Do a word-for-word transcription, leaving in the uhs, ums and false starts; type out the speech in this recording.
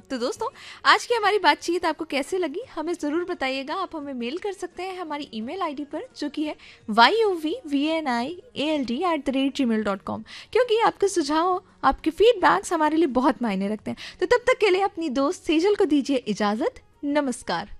तो दोस्तों, आज की हमारी बातचीत आपको कैसे लगी हमें ज़रूर बताइएगा। आप हमें मेल कर सकते हैं हमारी ईमेल आईडी पर, जो कि है Y O V V N I A L D at the rate ji mail dot com, क्योंकि आपके सुझाव, आपके फीडबैक्स हमारे लिए बहुत मायने रखते हैं। तो तब तक के लिए अपनी दोस्त सेजल को दीजिए इजाज़त। नमस्कार।